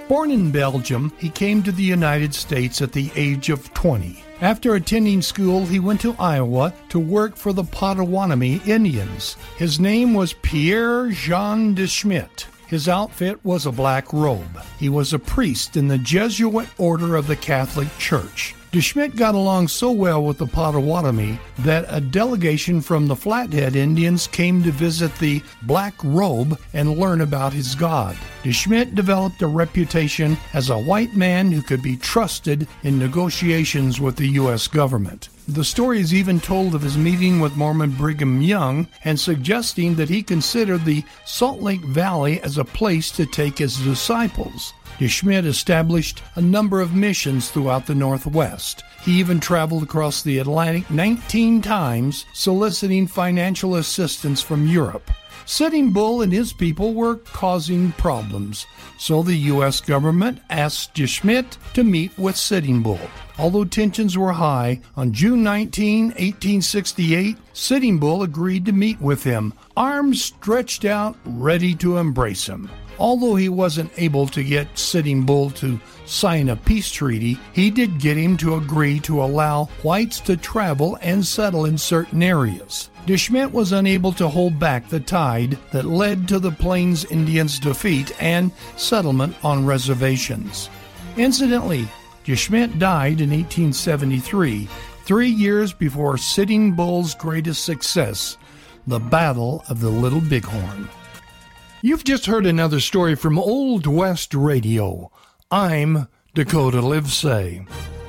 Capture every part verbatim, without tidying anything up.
Born in Belgium, he came to the United States at the age of twenty. After attending school, he went to Iowa to work for the Potawatomi Indians. His name was Pierre Jean de Schmidt. His outfit was a black robe. He was a priest in the Jesuit order of the Catholic Church. De Schmidt got along so well with the Potawatomi that a delegation from the Flathead Indians came to visit the Black Robe and learn about his god. De Schmidt developed a reputation as a white man who could be trusted in negotiations with the U S government. The story is even told of his meeting with Mormon Brigham Young and suggesting that he considered the Salt Lake Valley as a place to take his disciples. De Schmidt established a number of missions throughout the Northwest. He even traveled across the Atlantic nineteen times, soliciting financial assistance from Europe. Sitting Bull and his people were causing problems, so the U S government asked De Schmidt to meet with Sitting Bull. Although tensions were high, on June nineteenth, eighteen sixty-eight, Sitting Bull agreed to meet with him, arms stretched out, ready to embrace him. Although he wasn't able to get Sitting Bull to sign a peace treaty, he did get him to agree to allow whites to travel and settle in certain areas. De Schmidt was unable to hold back the tide that led to the Plains Indians' defeat and settlement on reservations. Incidentally, De Schmidt died in eighteen seventy-three, three years before Sitting Bull's greatest success, the Battle of the Little Bighorn. You've just heard another story from Old West Radio. I'm Dakota Livesay.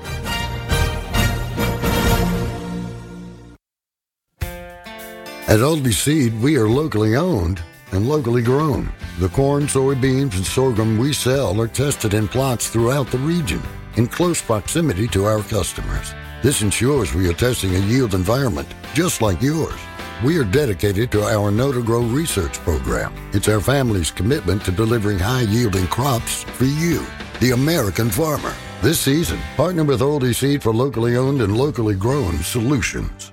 At Aldi Seed, we are locally owned and locally grown. The corn, soybeans, and sorghum we sell are tested in plots throughout the region in close proximity to our customers. This ensures we are testing a yield environment just like yours. We are dedicated to our Know to Grow research program. It's our family's commitment to delivering high-yielding crops for you, the American farmer. This season, partner with Aldi Seed for locally owned and locally grown solutions.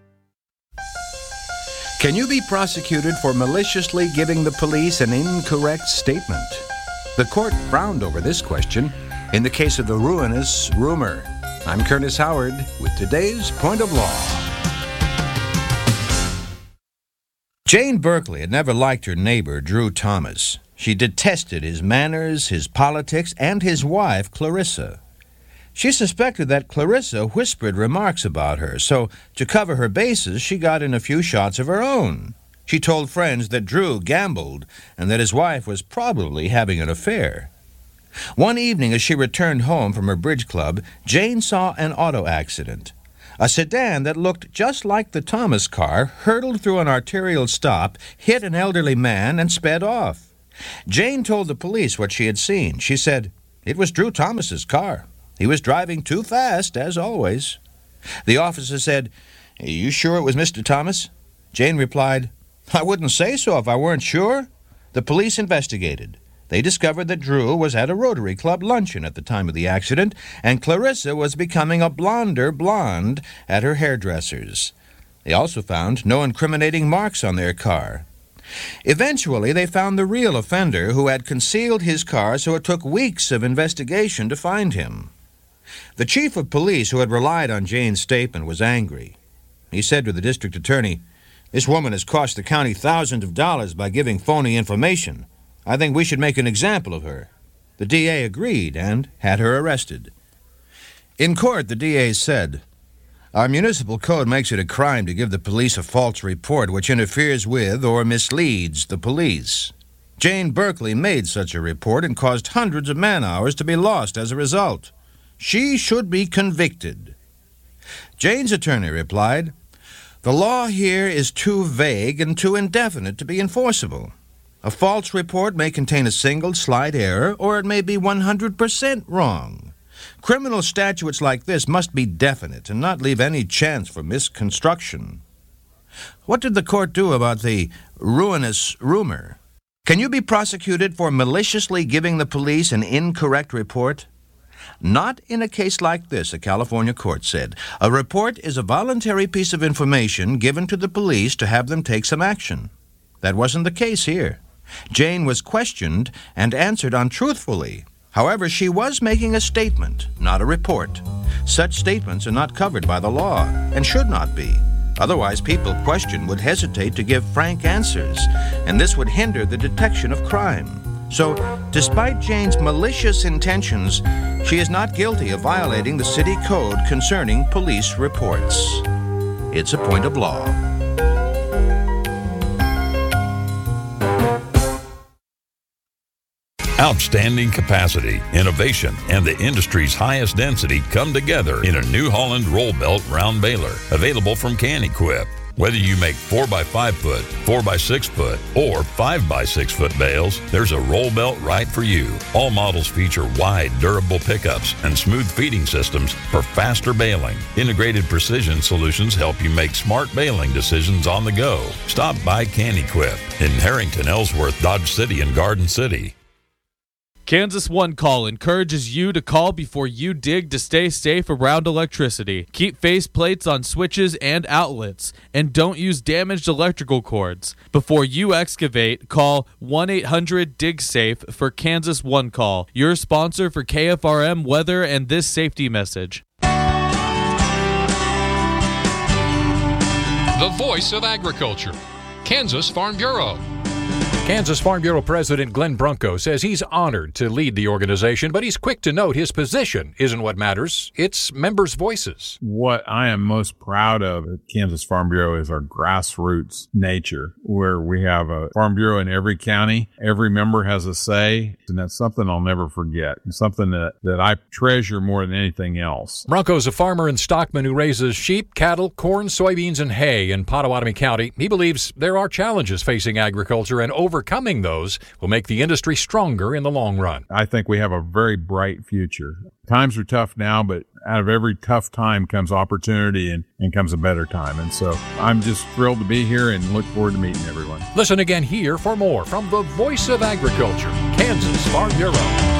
Can you be prosecuted for maliciously giving the police an incorrect statement? The court frowned over this question in the case of the ruinous rumor. I'm Curtis Howard with today's Point of Law. Jane Berkeley had never liked her neighbor, Drew Thomas. She detested his manners, his politics, and his wife, Clarissa. She suspected that Clarissa whispered remarks about her, so to cover her bases, she got in a few shots of her own. She told friends that Drew gambled and that his wife was probably having an affair. One evening, as she returned home from her bridge club, Jane saw an auto accident. A sedan that looked just like the Thomas car hurtled through an arterial stop, hit an elderly man, and sped off. Jane told the police what she had seen. She said, "It was Drew Thomas's car. He was driving too fast, as always." The officer said, "Are you sure it was Mister Thomas?" Jane replied, "I wouldn't say so if I weren't sure." The police investigated. They discovered that Drew was at a Rotary Club luncheon at the time of the accident, and Clarissa was becoming a blonder blonde at her hairdresser's. They also found no incriminating marks on their car. Eventually, they found the real offender who had concealed his car, so it took weeks of investigation to find him. The chief of police, who had relied on Jane's statement, was angry. He said to the district attorney, "This woman has cost the county thousands of dollars by giving phony information. I think we should make an example of her." The D A agreed and had her arrested. In court, the D A said, "Our municipal code makes it a crime to give the police a false report which interferes with or misleads the police. Jane Berkeley made such a report and caused hundreds of man-hours to be lost as a result. She should be convicted." Jane's attorney replied, "The law here is too vague and too indefinite to be enforceable. A false report may contain a single slight error, or it may be one hundred percent wrong. Criminal statutes like this must be definite and not leave any chance for misconstruction." What did the court do about the ruinous rumor? Can you be prosecuted for maliciously giving the police an incorrect report? Not in a case like this, a California court said. A report is a voluntary piece of information given to the police to have them take some action. That wasn't the case here. Jane was questioned and answered untruthfully. However, she was making a statement, not a report. Such statements are not covered by the law and should not be. Otherwise, people questioned would hesitate to give frank answers, and this would hinder the detection of crime. So, despite Jane's malicious intentions, she is not guilty of violating the city code concerning police reports. It's a point of law. Outstanding capacity, innovation, and the industry's highest density come together in a New Holland roll belt round baler, available from Can-Equip. Whether you make four by five foot, four by six foot, or five by six foot bales, there's a roll belt right for you. All models feature wide, durable pickups and smooth feeding systems for faster baling. Integrated precision solutions help you make smart baling decisions on the go. Stop by Can-Equip in Harrington, Ellsworth, Dodge City, and Garden City. Kansas One Call encourages you to call before you dig to stay safe around electricity. Keep face plates on switches and outlets, and don't use damaged electrical cords. Before you excavate, call one eight hundred dig safe for Kansas One Call, your sponsor for K F R M weather and this safety message. The voice of agriculture, Kansas Farm Bureau. Kansas Farm Bureau President Glenn Brunko says he's honored to lead the organization, but he's quick to note his position isn't what matters. It's members' voices. What I am most proud of at Kansas Farm Bureau is our grassroots nature, where we have a Farm Bureau in every county. Every member has a say, and that's something I'll never forget. It's something that, that I treasure more than anything else. Brunko's a farmer in Stockman who raises sheep, cattle, corn, soybeans, and hay in Pottawatomie County. He believes there are challenges facing agriculture, and over Overcoming those will make the industry stronger in the long run. I think we have a very bright future. Times are tough now, but out of every tough time comes opportunity and, and comes a better time. And so I'm just thrilled to be here and look forward to meeting everyone. Listen again here for more from the voice of agriculture, Kansas Farm Bureau.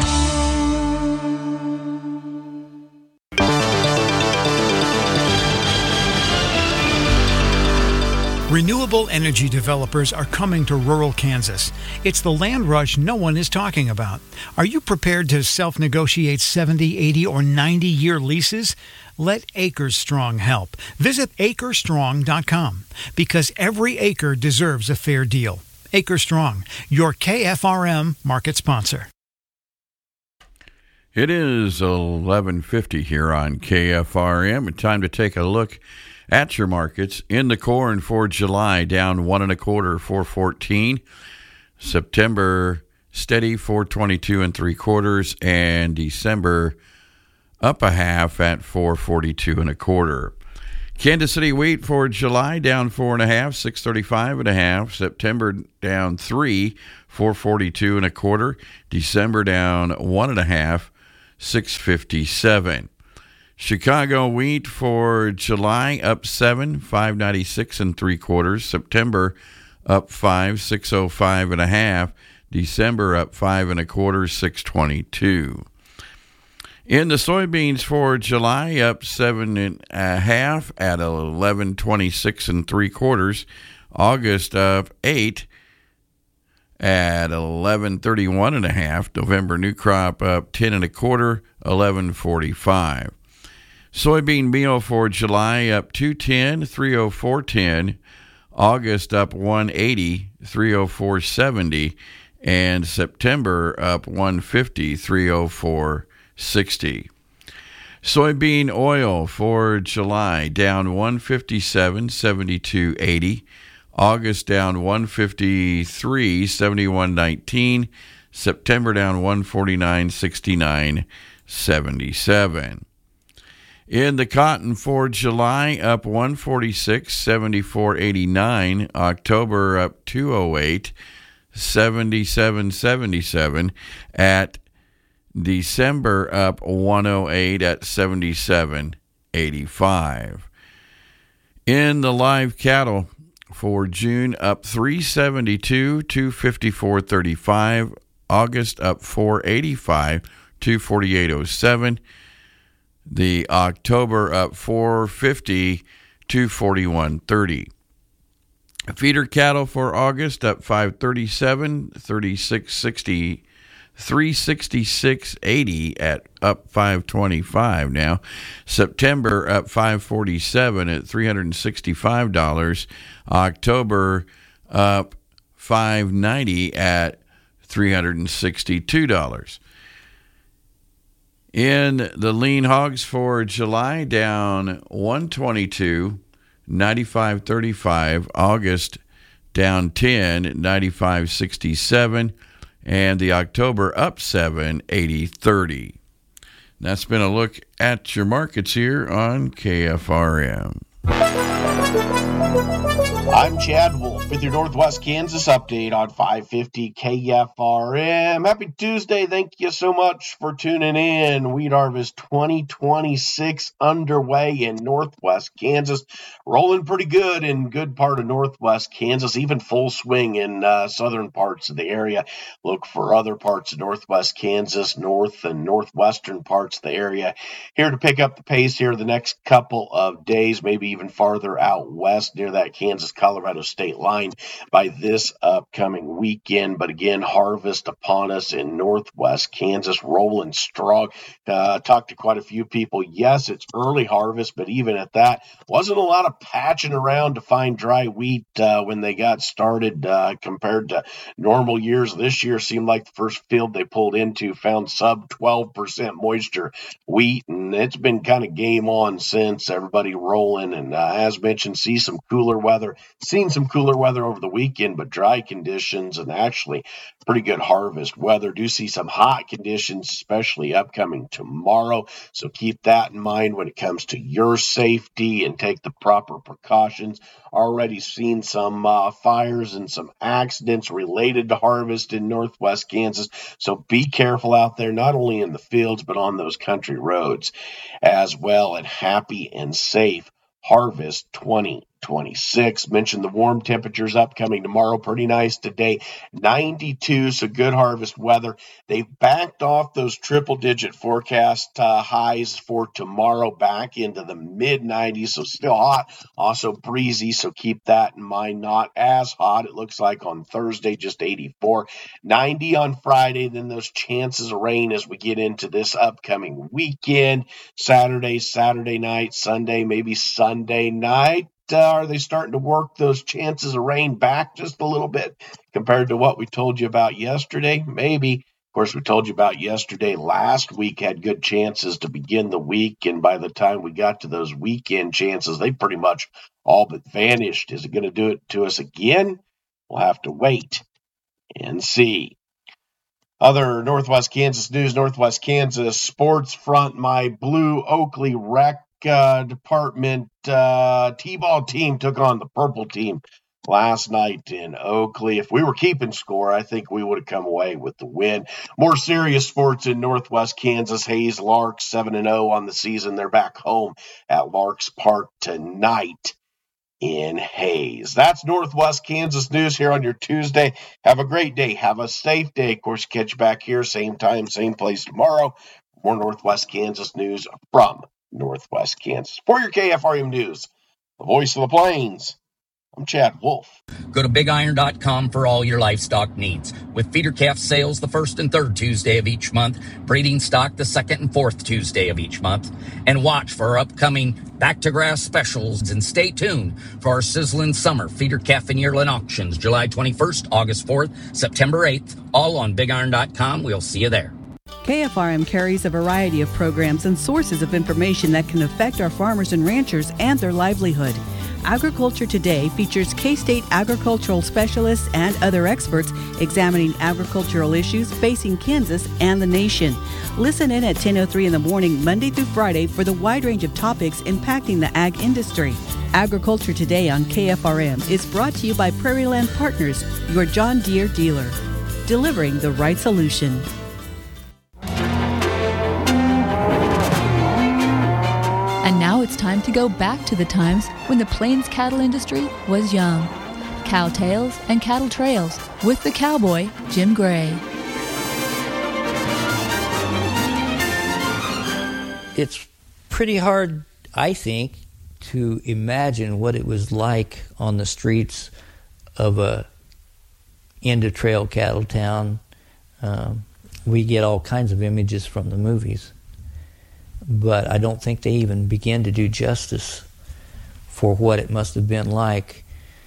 Renewable energy developers are coming to rural Kansas. It's the land rush no one is talking about. Are you prepared to self-negotiate seventy, eighty, or ninety-year leases? Let Acres Strong help. Visit acre strong dot com because every acre deserves a fair deal. Acres Strong, your K F R M market sponsor. It is eleven fifty here on K F R M, and time to take a look at your markets. In the corn for July, down one and a quarter, four fourteen. September steady, four twenty-two and three quarters, and December up a half at four forty-two and a quarter. Kansas City wheat for July, down four and a half, six thirty-five and a half. September down three, four forty-two and a quarter. December down one and a half, six fifty-seven. Chicago wheat for July up seven, five ninety-six and three quarters. September up five, six oh five and a half. December up five and a quarter, six twenty-two. In the soybeans for July, up seven and a half at eleven twenty-six and three quarters. August up eight at eleven thirty-one and a half. November new crop up ten and a quarter, eleven forty-five. Soybean meal for July up two ten, three oh four ten. August up one eighty, three oh four seventy, and September up one fifty, three oh four sixty. Soybean oil for July down one fifty-seven, seventy-two eighty. August down one fifty-three, seventy-one nineteen. September down one forty-nine, sixty-nine seventy-seven. In the cotton for July, up one forty-six, seventy-four eighty-nine. October up two oh eight, seventy-seven seventy-seven. At December up one oh eight at seventy-seven eighty-five. In the live cattle for June, up three seventy-two, two fifty-four thirty-five. August up four eighty-five, two forty-eight oh seven. The October up four fifty, two forty-one thirty. Feeder cattle for August up five thirty-seven, thirty-six sixty-three. three sixty-six eighty at up five twenty-five now. September up five forty-seven at three hundred sixty-five dollars. October up five ninety at three hundred sixty-two dollars. In the lean hogs for July, down one twenty-two, ninety-five thirty-five. August down ten, ninety-five sixty-seven. And the October up seven, eighty thirty. That's been a look at your markets here on K F R M. I'm Chad Wolf with your Northwest Kansas update on five fifty K F R M. Happy Tuesday. Thank you so much for tuning in. Wheat Harvest twenty twenty-six underway in Northwest Kansas. Rolling pretty good in good part of Northwest Kansas, even full swing in uh, southern parts of the area. Look for other parts of Northwest Kansas, north and northwestern parts of the area. Here to pick up the pace here the next couple of days, maybe even farther out west near that Kansas-Colorado state line by this upcoming weekend. But again, harvest upon us in Northwest Kansas, rolling strong. Uh, talked to quite a few people. Yes, it's early harvest, but even at that, wasn't a lot of patching around to find dry wheat uh, when they got started uh, compared to normal years. This year seemed like the first field they pulled into found sub twelve percent moisture wheat, and it's been kind of game on since. Everybody rolling, and uh, as mentioned, see some cooler weather. Seen some cooler weather over the weekend, but dry conditions and actually pretty good harvest weather. Do see some hot conditions, especially upcoming tomorrow. So keep that in mind when it comes to your safety and take the proper precautions. Already seen some uh, fires and some accidents related to harvest in Northwest Kansas. So be careful out there, not only in the fields, but on those country roads as well. And happy and safe harvest twenty twenty-six. Mentioned the warm temperatures upcoming tomorrow. Pretty nice today. ninety-two, so good harvest weather. They've backed off those triple-digit forecast uh, highs for tomorrow back into the mid nineties, so still hot. Also breezy, so keep that in mind. Not as hot. It looks like on Thursday, just eighty-four. ninety on Friday, then those chances of rain as we get into this upcoming weekend. Saturday, Saturday night, Sunday, maybe Sunday night. Uh, are they starting to work those chances of rain back just a little bit compared to what we told you about yesterday? Maybe. Of course, we told you about yesterday. Last week had good chances to begin the week, and by the time we got to those weekend chances, they pretty much all but vanished. Is it going to do it to us again? We'll have to wait and see. Other Northwest Kansas news, Northwest Kansas sports front, my Blue Oakley Rec Uh, department uh, T-ball team took on the purple team last night in Oakley. If we were keeping score, I think we would have come away with the win. More serious sports in Northwest Kansas. Hayes Larks seven and oh on the season. They're back home at Larks Park tonight in Hayes. That's Northwest Kansas news here on your Tuesday. Have a great day. Have a safe day. Of course, catch you back here same time, same place tomorrow. More Northwest Kansas news from Northwest Kansas. For your K F R M News, the voice of the plains, I'm Chad Wolf. Go to big iron dot com for all your livestock needs. With feeder calf sales the first and third Tuesday of each month, breeding stock the second and fourth Tuesday of each month, and watch for our upcoming back-to-grass specials, and stay tuned for our sizzling summer feeder calf and yearling auctions, July twenty-first, August fourth, September eighth, all on big iron dot com. We'll see you there. K F R M carries a variety of programs and sources of information that can affect our farmers and ranchers and their livelihood. Agriculture Today features K-State agricultural specialists and other experts examining agricultural issues facing Kansas and the nation. Listen in at ten oh three in the morning, Monday through Friday, for the wide range of topics impacting the ag industry. Agriculture Today on K F R M is brought to you by Prairie Land Partners, your John Deere dealer, delivering the right solution. And now it's time to go back to the times when the Plains cattle industry was young. Cow Tales and Cattle Trails with the cowboy, Jim Gray. It's pretty hard, I think, to imagine what it was like on the streets of a end-of-trail cattle town um, we get all kinds of images from the movies, but I don't think they even begin to do justice for what it must have been like.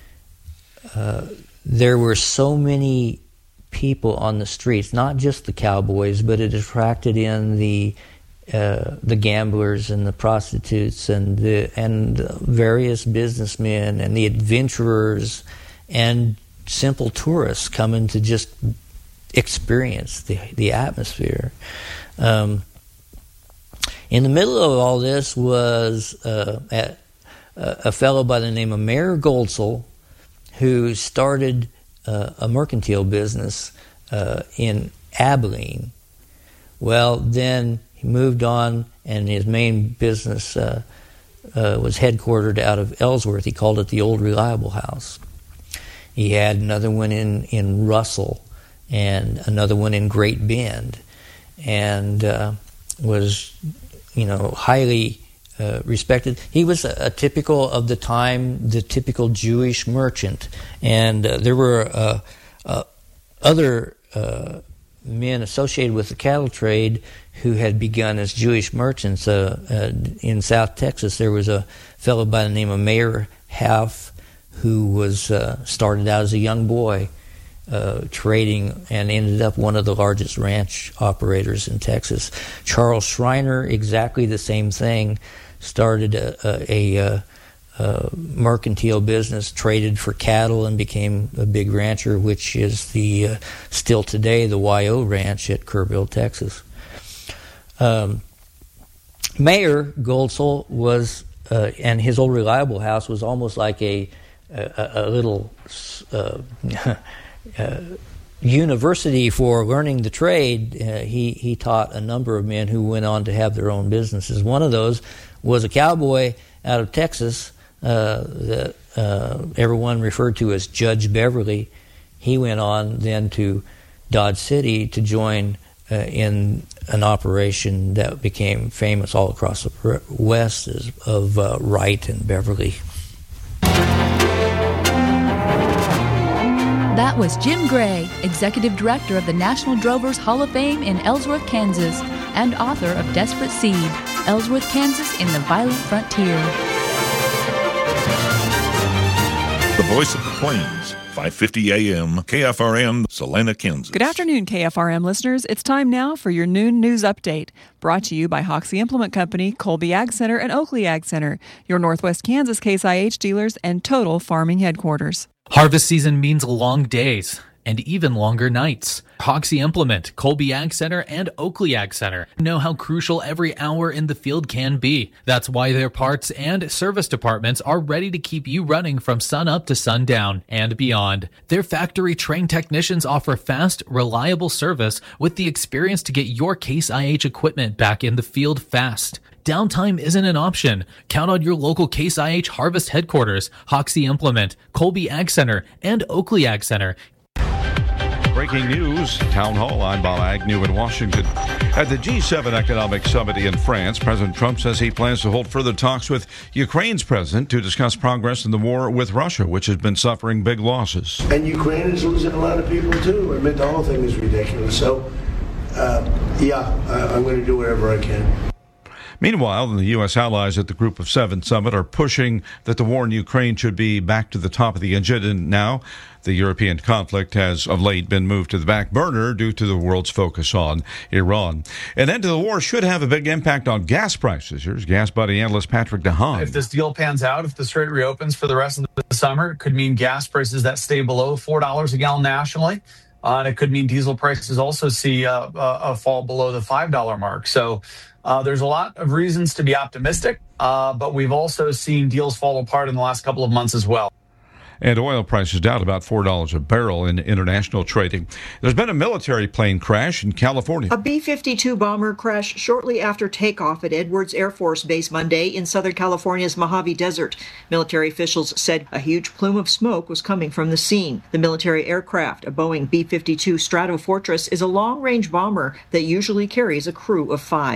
Uh, there were so many people on the streets, not just the cowboys, but it attracted in the uh, the gamblers and the prostitutes and the and various businessmen and the adventurers and simple tourists coming to just experience the the atmosphere. Um, in the middle of all this was uh, a, a fellow by the name of Mayer Goldsel, who started uh, a mercantile business uh, in Abilene. Well, then he moved on, and his main business uh, uh, was headquartered out of Ellsworth. He called it the Old Reliable House. He had another one in, in Russell and another one in Great Bend, and uh, was, you know, highly uh, respected. He was a, a typical of the time, the typical Jewish merchant, and uh, there were uh, uh, other uh, men associated with the cattle trade who had begun as Jewish merchants. Uh, uh, in South Texas, there was a fellow by the name of Mayer Half, who was uh, started out as a young boy uh, trading and ended up one of the largest ranch operators in Texas. Charles Schreiner, exactly the same thing, started a, a, a, a mercantile business, traded for cattle, and became a big rancher, which is the uh, still today the Y O Ranch at Kerrville, Texas. Um, Mayer Goldsel was, uh, and his Old Reliable House was almost like a A, a little uh, uh, university for learning the trade. Uh, he he taught a number of men who went on to have their own businesses. One of those was a cowboy out of Texas uh, that uh, everyone referred to as Judge Beverly. He went on then to Dodge City to join uh, in an operation that became famous all across the West as, of uh, Wright and Beverly. That was Jim Gray, Executive Director of the National Drovers Hall of Fame in Ellsworth, Kansas, and author of Desperate Seed, Ellsworth, Kansas in the Violent Frontier. The voice of the Plains, five fifty A M, K F R M, Salina, Kansas. Good afternoon, K F R M listeners. It's time now for your noon news update, brought to you by Hoxie Implement Company, Colby Ag Center, and Oakley Ag Center, your Northwest Kansas Case I H dealers and Total Farming headquarters. Harvest season means long days and even longer nights. Hoxie Implement, Colby Ag Center, and Oakley Ag Center know how crucial every hour in the field can be. That's why their parts and service departments are ready to keep you running from sun up to sundown and beyond. Their factory-trained technicians offer fast, reliable service with the experience to get your Case I H equipment back in the field fast. Downtime isn't an option. Count on your local Case I H Harvest headquarters, Hoxie Implement, Colby Ag Center, and Oakley Ag Center. Breaking news, Town Hall, I'm Bob Agnew in Washington. At the G seven Economic Summit in France, President Trump says he plans to hold further talks with Ukraine's president to discuss progress in the war with Russia, which has been suffering big losses. And Ukraine is losing a lot of people, too. I mean, the whole thing is ridiculous. So, uh, yeah, I, I'm going to do whatever I can. Meanwhile, the U S allies at the Group of Seven summit are pushing that the war in Ukraine should be back to the top of the agenda now. The European conflict has of late been moved to the back burner due to the world's focus on Iran. An end to the war should have a big impact on gas prices. Here's Gas Buddy analyst Patrick DeHaan. If this deal pans out, if the strait reopens for the rest of the summer, it could mean gas prices that stay below four dollars a gallon nationally. Uh, and it could mean diesel prices also see uh, a, a fall below the five dollar mark. So uh, there's a lot of reasons to be optimistic, uh, but we've also seen deals fall apart in the last couple of months as well. And oil prices down about four dollars a barrel in international trading. There's been a military plane crash in California. A B fifty-two bomber crashed shortly after takeoff at Edwards Air Force Base Monday in Southern California's Mojave Desert. Military officials said a huge plume of smoke was coming from the scene. The military aircraft, a Boeing B fifty-two Stratofortress, is a long-range bomber that usually carries a crew of five.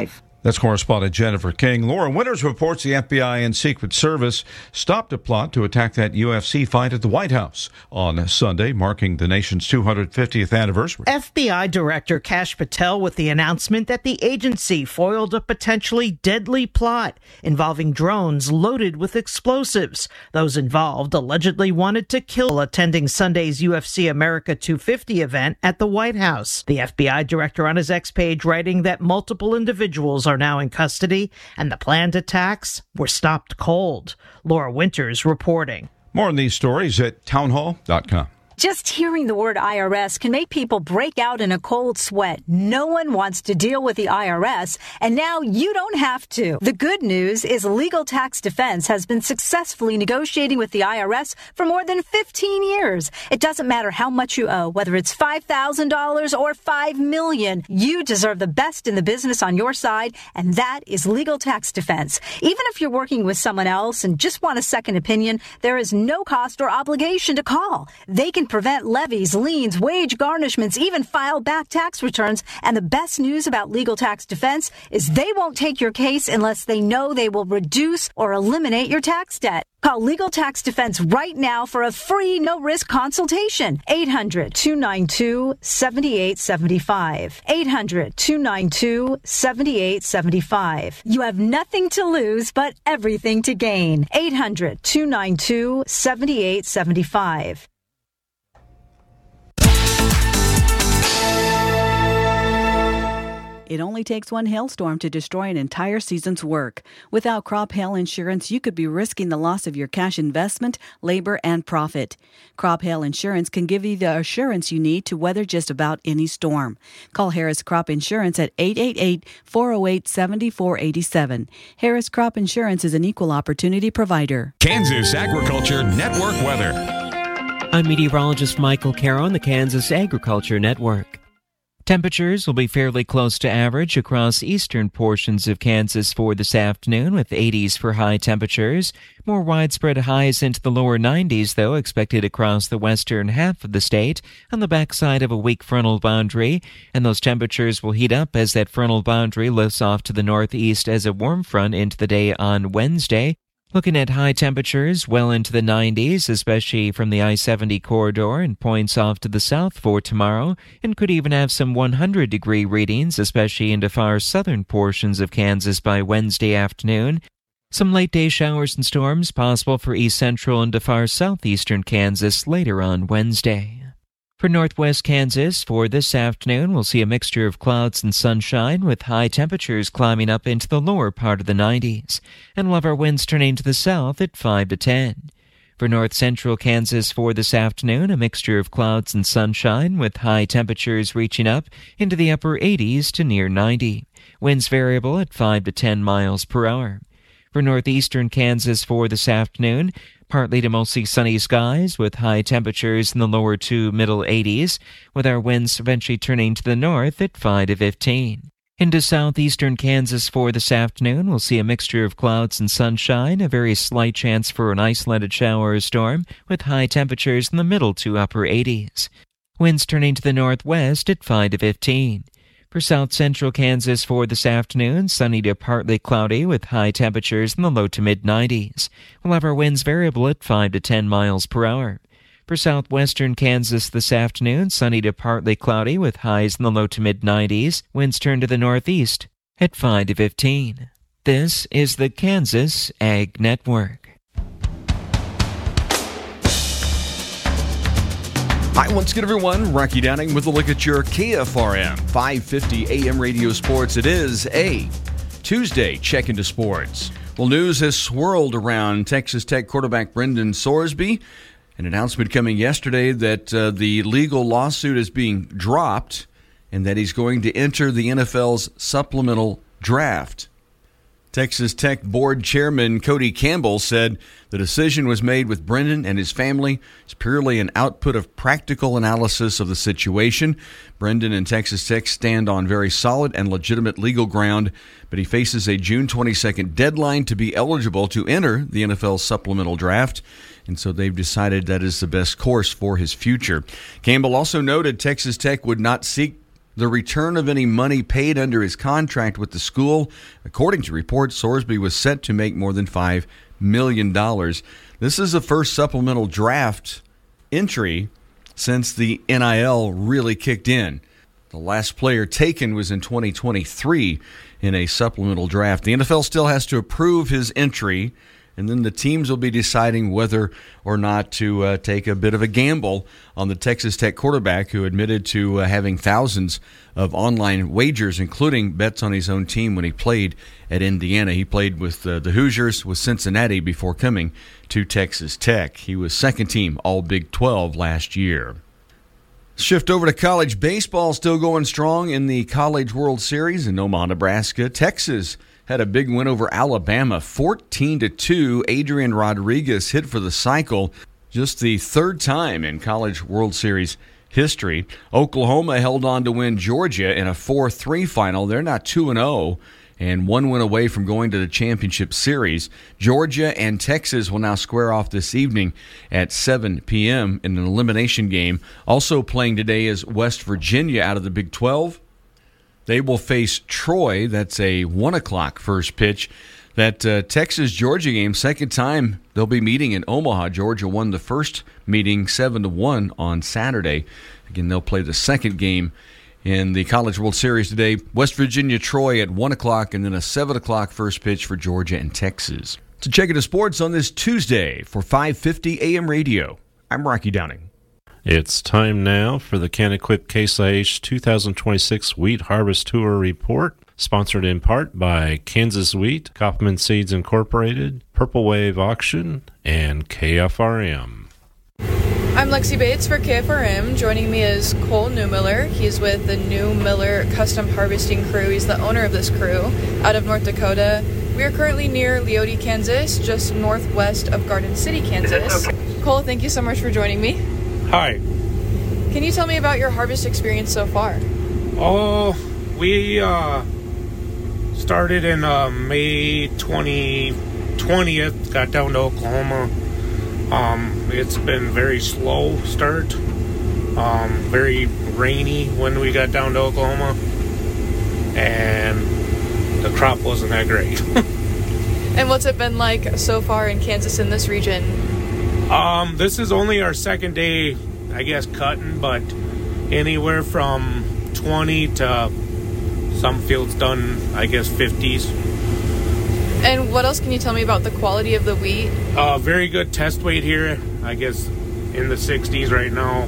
That's correspondent Jennifer King. Laura Winters reports the F B I and Secret Service stopped a plot to attack that U F C fight at the White House on Sunday, marking the nation's two hundred fiftieth anniversary. F B I Director Kash Patel with the announcement that the agency foiled a potentially deadly plot involving drones loaded with explosives. Those involved allegedly wanted to kill attending Sunday's U F C America two fifty event at the White House. The F B I director on his X page writing that multiple individuals are now in custody and the planned attacks were stopped cold. Laura Winters reporting. More on these stories at townhall dot com. Just hearing the word I R S can make people break out in a cold sweat. No one wants to deal with the I R S, and now you don't have to. The good news is Legal Tax Defense has been successfully negotiating with the I R S for more than fifteen years. It doesn't matter how much you owe, whether it's five thousand dollars or five million dollars. You deserve the best in the business on your side, and that is Legal Tax Defense. Even if you're working with someone else and just want a second opinion, there is no cost or obligation to call. They can prevent levies, liens, wage garnishments, even file back tax returns. And the best news about Legal Tax Defense is they won't take your case unless they know they will reduce or eliminate your tax debt. Call Legal Tax Defense right now for a free, no-risk consultation. eight hundred, two nine two, seven eight seven five. eight hundred, two nine two, seven eight seven five. You have nothing to lose but everything to gain. eight hundred, two nine two, seven eight seven five. It only takes one hailstorm to destroy an entire season's work. Without crop hail insurance, you could be risking the loss of your cash investment, labor, and profit. Crop hail insurance can give you the assurance you need to weather just about any storm. Call Harris Crop Insurance at eight eight eight, four oh eight, seven four eight seven. Harris Crop Insurance is an equal opportunity provider. Kansas Agriculture Network weather. I'm meteorologist Michael Caro on the Kansas Agriculture Network. Temperatures will be fairly close to average across eastern portions of Kansas for this afternoon, with eighties for high temperatures. More widespread highs into the lower nineties, though, expected across the western half of the state on the backside of a weak frontal boundary. And those temperatures will heat up as that frontal boundary lifts off to the northeast as a warm front into the day on Wednesday. Looking at high temperatures well into the nineties, especially from the I seventy corridor and points off to the south for tomorrow, and could even have some one hundred degree readings, especially into far southern portions of Kansas by Wednesday afternoon. Some late-day showers and storms possible for east central and to far southeastern Kansas later on Wednesday. For northwest Kansas, for this afternoon, we'll see a mixture of clouds and sunshine, with high temperatures climbing up into the lower part of the nineties, and we'll have our winds turning to the south at five to ten. For north central Kansas for this afternoon, a mixture of clouds and sunshine, with high temperatures reaching up into the upper eighties to near ninety. Winds variable at five to ten miles per hour. For northeastern Kansas for this afternoon, partly to mostly sunny skies with high temperatures in the lower to middle eighties, with our winds eventually turning to the north at five to fifteen. Into southeastern Kansas for this afternoon, we'll see a mixture of clouds and sunshine, a very slight chance for an isolated shower or storm, with high temperatures in the middle to upper eighties. Winds turning to the northwest at five to fifteen. For south central Kansas for this afternoon, sunny to partly cloudy with high temperatures in the low to mid nineties. We'll have our winds variable at five to ten miles per hour. For southwestern Kansas this afternoon, sunny to partly cloudy with highs in the low to mid nineties. Winds turn to the northeast at five to fifteen. This is the Kansas Ag Network. Hi, once again, everyone. Rocky Downing with a look at your K F R M five fifty A M radio sports. It is a Tuesday check into sports. Well, news has swirled around Texas Tech quarterback Brendan Sorsby. An announcement coming yesterday that uh, the legal lawsuit is being dropped and that he's going to enter the N F L's supplemental draft. Texas Tech board chairman Cody Campbell said the decision was made with Brendan and his family. It's purely an output of practical analysis of the situation. Brendan and Texas Tech stand on very solid and legitimate legal ground, but he faces a June twenty-second deadline to be eligible to enter the N F L supplemental draft, and so they've decided that is the best course for his future. Campbell also noted Texas Tech would not seek the return of any money paid under his contract with the school. According to reports, Sorsby was set to make more than five million dollars. This is the first supplemental draft entry since the N I L really kicked in. The last player taken was in twenty twenty-three in a supplemental draft. The N F L still has to approve his entry, and then the teams will be deciding whether or not to uh, take a bit of a gamble on the Texas Tech quarterback who admitted to uh, having thousands of online wagers, including bets on his own team when he played at Indiana. He played with uh, the Hoosiers, with Cincinnati, before coming to Texas Tech. He was second team All Big twelve last year. Shift over to college baseball, still going strong in the College World Series in Omaha, Nebraska. Texas had a big win over Alabama, fourteen to two. Adrian Rodriguez hit for the cycle, just the third time in College World Series history. Oklahoma held on to win Georgia in a four three final. They're now two and oh. And one win away from going to the championship series. Georgia and Texas will now square off this evening at seven p.m. in an elimination game. Also playing today is West Virginia out of the Big twelve. They will face Troy. That's a one o'clock first pitch. That uh, Texas-Georgia game, second time they'll be meeting in Omaha. Georgia won the first meeting seven to one on Saturday. Again, they'll play the second game in the College World Series today. West Virginia, Troy at one o'clock, and then a seven o'clock first pitch for Georgia and Texas. To check into sports on this Tuesday for five fifty A M Radio, I'm Rocky Downing. It's time now for the Can-Equip Case I H two thousand twenty-six Wheat Harvest Tour Report, sponsored in part by Kansas Wheat, Kaufman Seeds Incorporated, Purple Wave Auction, and K F R M. I'm Lexi Bates for K F R M. Joining me is Cole Newmiller. He's with the New Miller Custom Harvesting Crew. He's the owner of this crew out of North Dakota. We are currently near Leoti, Kansas, just northwest of Garden City, Kansas. Cole, thank you so much for joining me. Hi. Can you tell me about your harvest experience so far? Oh, we uh, started in uh, May twentieth, got down to Oklahoma. Um, it's been very slow start, um, very rainy when we got down to Oklahoma, and the crop wasn't that great. And what's it been like so far in Kansas in this region? Um, this is only our second day, I guess, cutting, but anywhere from twenty to some fields done, I guess, fifties. And what else can you tell me about the quality of the wheat? Uh, very good test weight here, I guess in the sixties right now.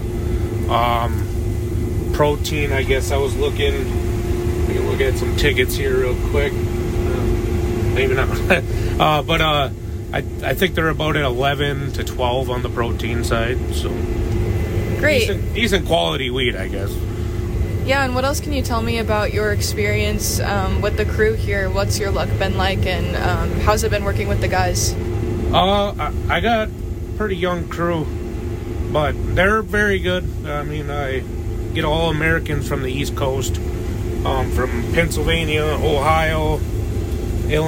Um, protein, I guess I was looking, we can look at some tickets here real quick. Uh, maybe not. uh, but uh, I, I think they're about at eleven to twelve on the protein side. So great. Decent, decent quality wheat, I guess. Yeah, and what else can you tell me about your experience um, with the crew here? What's your luck been like, and um, how's it been working with the guys? Uh, I, I got a pretty young crew, but they're very good. I mean, I get all Americans from the East Coast, um, from Pennsylvania, Ohio,